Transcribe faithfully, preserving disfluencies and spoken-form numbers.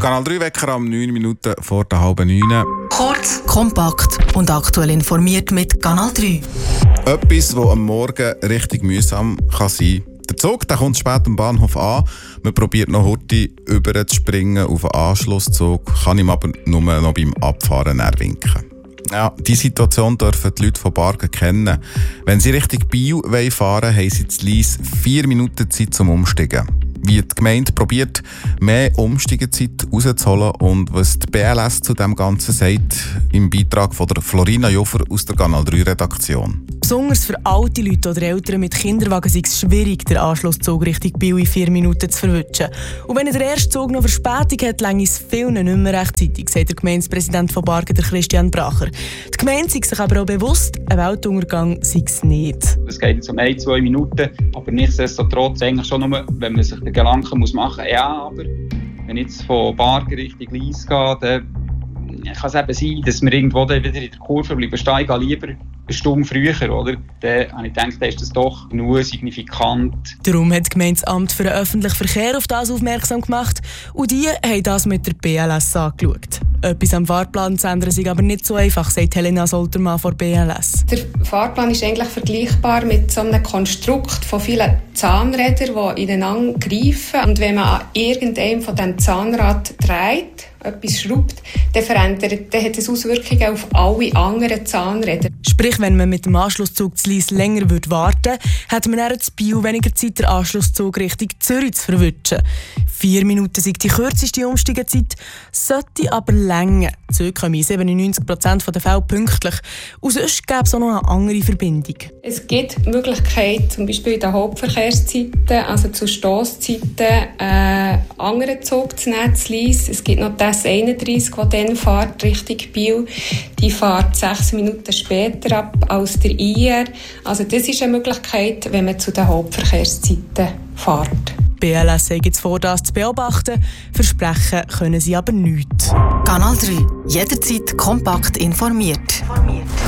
Kanal drei Wecker am neun Minuten vor der halben neun. Kurz, kompakt und aktuell informiert mit Kanal drei. Etwas, das am Morgen richtig mühsam kann sein kann. Der Zug der kommt spät am Bahnhof an. Man probiert noch heute über zu springen auf einen Anschlusszug, kann ihm aber nur noch beim Abfahren winken. Ja, diese Situation dürfen die Leute von Bargen kennen. Wenn sie Richtung Biel fahren wollen, haben sie zu Lyss vier Minuten Zeit zum Umsteigen. Wie die Gemeinde probiert, mehr Umsteigezeit rauszuholen und was die B L S zu dem Ganzen sagt, im Beitrag von der Florina Joffer aus der Kanal drei Redaktion. Besonders für alte Leute oder Eltern mit Kinderwagen ist es schwierig, den Anschlusszug Richtung Biel in vier Minuten zu verwischen. Und wenn der erste Zug noch Verspätung hat, lange es vielen nicht mehr rechtzeitig, sagt der Gemeindepräsident von Bargen, der Christian Bracher. Die Gemeinde sei sich aber auch bewusst, ein Weltuntergang sei es nicht. Es geht jetzt um ein, zwei Minuten, aber nichtsdestotrotz eigentlich schon nur, wenn man sich den Gedanken muss machen muss, ja, aber wenn ich jetzt von Bargen Richtung Lyss gehe, dann kann es eben sein, dass wir irgendwo dann wieder in der Kurve bleiben stehen. Ich gehe lieber eine Stunde früher, oder? Dann habe ich gedacht, dann ist das doch nur signifikant. Darum hat das Gemeindeamt für den öffentlichen Verkehr auf das aufmerksam gemacht und die haben das mit der B L S angeschaut. Etwas am Fahrplan zu ändern ist aber nicht so einfach, sagt Helena Soltermann von B L S. Der Fahrplan ist eigentlich vergleichbar mit so einem Konstrukt von vielen Zahnrädern, die ineinander greifen. Und wenn man an irgendeinem von diesen Zahnrad dreht, etwas schraubt, dann verändert, dann hat es Auswirkungen auf alle anderen Zahnräder. Sprich, wenn man mit dem Anschlusszug zu Lyss länger warten würde, hätte man dann zu Biel weniger Zeit, den Anschlusszug Richtung Zürich zu verwischen. Vier Minuten sind die kürzeste Umsteigezeit, sollte aber länger. Die Züge kommen in siebenundneunzig Prozent der Fälle pünktlich. Und sonst gäbe es auch noch eine andere Verbindung. Es gibt die Möglichkeit, zum Beispiel in den Hauptverkehrszeiten, also zu Stosszeiten, äh, anderen Zug zu nehmen, zu Lyss. Es gibt noch die S einunddreissig, die dann fährt Richtung Biel. Die fährt sechs Minuten später ab als der I R. Also das ist eine Möglichkeit, wenn man zu den Hauptverkehrszeiten fährt. B L S sei jetzt vor, das zu beobachten. Versprechen können sie aber nichts. Kanal drei. Jederzeit kompakt informiert. informiert.